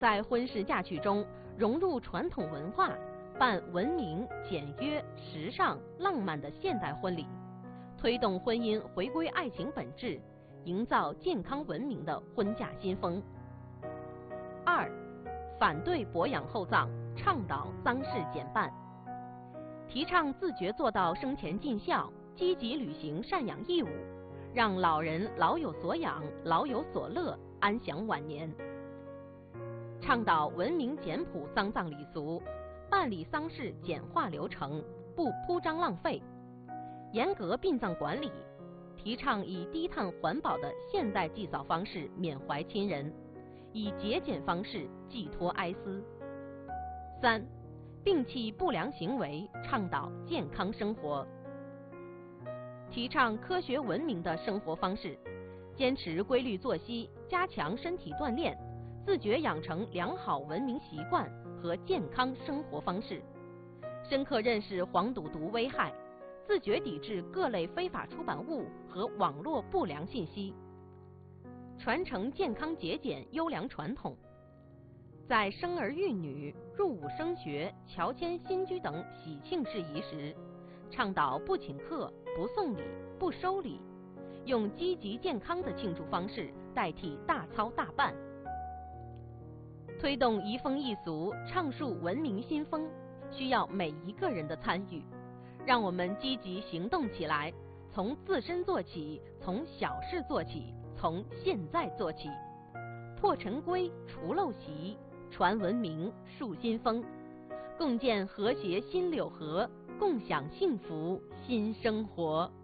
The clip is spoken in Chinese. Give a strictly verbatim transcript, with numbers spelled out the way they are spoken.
在婚事嫁娶中融入传统文化，办文明、简约、时尚、浪漫的现代婚礼，推动婚姻回归爱情本质，营造健康文明的婚嫁新风。二、反对博养后葬，倡导丧事简办，提倡自觉做到生前尽孝，积极履行赡养义务，让老人老有所养，老有所乐，安享晚年。倡导文明简朴丧葬礼俗，办理丧事简化流程，不铺张浪费，严格殡葬管理，提倡以低碳环保的现代祭扫方式缅怀亲人，以节俭方式寄托哀思。三、摒弃不良行为，倡导健康生活，提倡科学文明的生活方式，坚持规律作息，加强身体锻炼，自觉养成良好文明习惯和健康生活方式，深刻认识黄赌毒危害，自觉抵制各类非法出版物和网络不良信息，传承健康节俭优良传统。在生儿育女、入伍升学、乔迁新居等喜庆事宜时，倡导不请客、不送礼、不收礼，用积极健康的庆祝方式代替大操大办。推动移风易俗，倡述文明新风，需要每一个人的参与。让我们积极行动起来，从自身做起，从小事做起，从现在做起，破陈规、除陋习，传文明、树新风，共建和谐新柳河，共享幸福新生活。